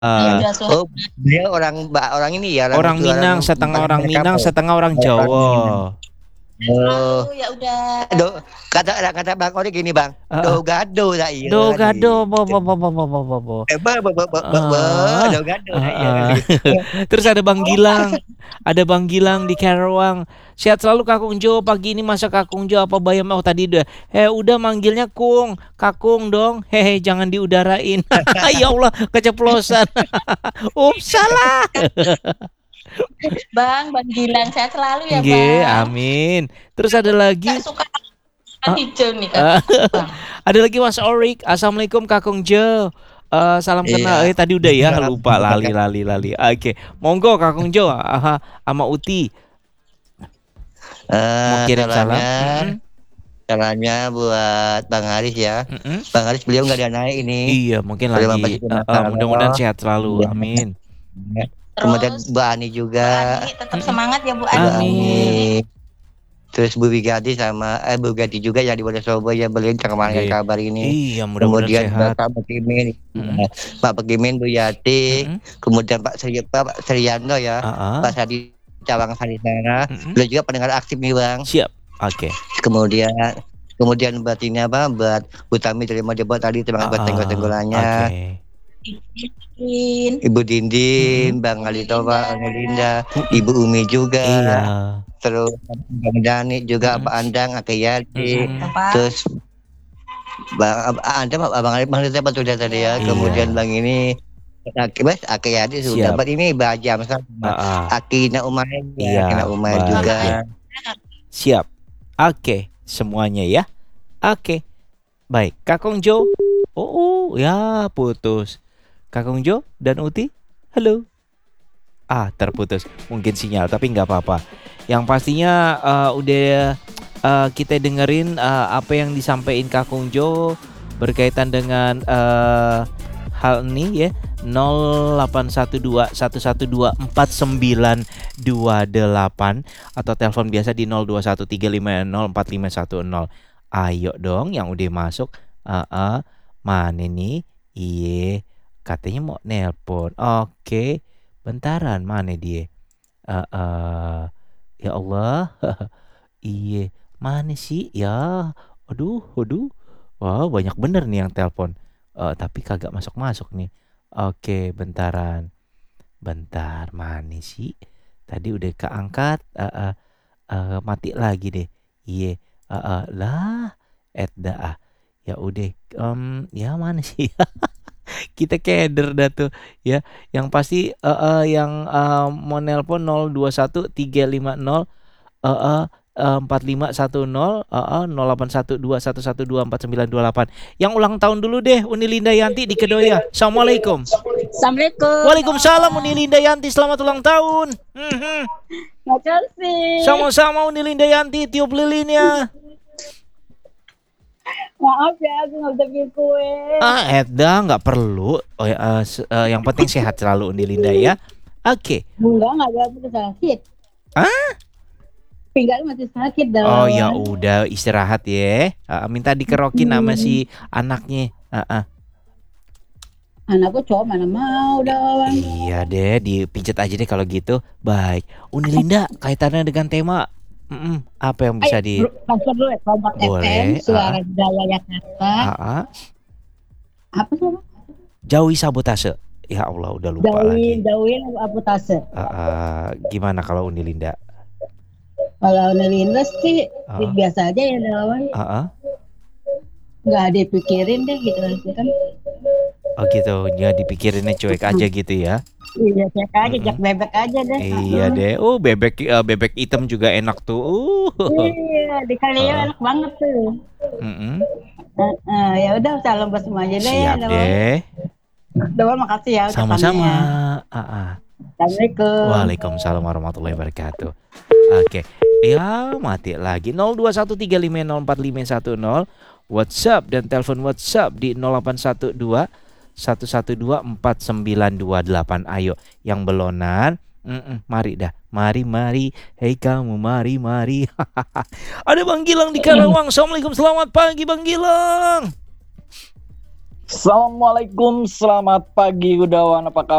Ya Eh, udah tuh. Oh, dia orang ini ya, orang Minang, setengah orang Minang, setengah orang Jawa. Oh, Ya udah. kata Bang Ori gini Bang, Eh, eh. do gado lah iya Do kan gado bo gitu. bo bo bo bo bo bo bo. Do gado lah iya kan Ah. gitu. Terus ada Bang Gilang. Ada Bang Gilang di Karawang. Sehat selalu Kakung Jo. Pagi ini masa Kakung Jo apa bayam? Oh tadi udah. Udah manggilnya Kung. Kakung dong. Hehe jangan diudarain. Ya Allah keceplosan. Ups salah. Bang Gilang sehat selalu ya Nggih, Bang. amin. Terus ada lagi. Gak suka hijau nih Ah, Bang. ada lagi Mas Orik. Assalamualaikum Kakung Jo. Salam kenal. Iya. Tadi udah ya, lupa lali. Oke, monggo Kakung Jo. Aha, sama Uti mau kirim salam. Caranya buat Bang Haris ya. Mm-mm. Bang Haris beliau nggak ada naik ini. Iya, mungkin Beliau lagi. masih kena Mudah-mudahan sehat selalu. Iya. Amin. Kemudian Terus Bu Ani Bu juga. Ani tetap semangat ya Bu Bu Ani. Amin. Ani. Terus Bu Wigati sama Bu Gati juga yang di Wonosobo ya beliau kemarin Nggih. kabar ini. Iya, mudah-mudahan Kemudian sehat. Pak Pekimin, Mm-mm. Pak Pekimin, Bu Yati, Mm-mm. kemudian Pak Sriyanto ya, Ah, Pak Sadi Cawang Sarisana, mm-mm. beliau juga pendengar aktif nih Bang. Siap. Oke. Kemudian buat ini apa, buat Utami terima debat tadi, terima kasih buat tenggol-tenggolannya. Oke. Ibu Dindin, Bang Alito, Pak Melinda, Ibu Umi juga. Iya. Terus Bang Dani juga, Pak Andang, Akayati, terus Abang Alito apa sudah tadi ya. Iya. Kemudian Bang ini Akayati sudah. Siap. Ini Bajam sama Akina Umar ya, Iya, Akina Umar baik, juga. ya. Siap. Oke, semuanya ya. Oke. Baik, Kakung Jo. Oh, ya putus. Kakung Jo dan Uti, halo. Terputus. Mungkin sinyal, tapi nggak apa-apa. Yang pastinya udah kita dengerin apa yang disampaikan Kakung Jo berkaitan dengan hal ini ya. 081211249928 atau telepon biasa di 0213504510. Ayo dong yang udah masuk. Mana nih? Iye, katanya mau nelpon. Oke, bentaran mana dia? Ya Allah. Iye, mana sih? Ya, aduh. Wah, banyak bener nih yang telepon. Tapi kagak masuk nih. Oke, bentaran. Bentar, mana sih? Tadi udah keangkat, mati lagi deh. Iya, lah, Edda. Ya udah, ya mana sih? Kita keder dah tuh, ya. Yang pasti, yang mau nelpon 021350 4510 081211249928. Yang ulang tahun dulu deh Uni Linda Yanti di Kedoya. Assalamualaikum. Assalamualaikum. Waalaikumsalam Uni Linda Yanti, selamat ulang tahun. Makasih. Sama-sama Uni Linda Yanti, tiup lilinnya. Maaf ya aku nggak bisa bikin kue. Edda nggak perlu. Yang penting sehat selalu Uni Linda ya. Oke. Enggak ada sakit. Pinggang masih sakit dah. Oh ya udah istirahat ya. Minta dikerokin sama si anaknya. Anakku cowok mana mau dah. Iya deh, dipijet aja deh kalau gitu. Baik. Uni Linda kaitannya dengan tema apa yang bisa di Transfer dulu ya, Kompak Boleh, FM, Suara Jaya Jakarta. Apa sih? Jauhi sabotase. Ya Allah, udah lupa lagi. Jauhin sabotase. Gimana kalau Uni Linda? Kalau Uni Linda sih biasa aja ya lawan. Nggak dipikirin deh gitu kan. Oh gitu, ya dipikirinnya cuek aja gitu ya. Iya, cuek aja, jak bebek aja deh. Iya deh. Bebek hitam juga enak tuh. Iya, di Kaleo enak banget tuh. Ya udah, salam buat semuanya deh. Siap deh. Doa makasih ya. Sama-sama. Assalamualaikum. Waalaikumsalam warahmatullahi wabarakatuh. Oke. Ya, mati lagi. 0213504510 WhatsApp dan telepon WhatsApp di 0812 1124928. Ayo yang belonan, mari dah. Mari. Hei kamu, mari. Ada Bang Gilang di Karawang. Assalamualaikum, selamat pagi Bang Gilang. Assalamualaikum, selamat pagi Gudawan, apa kabar?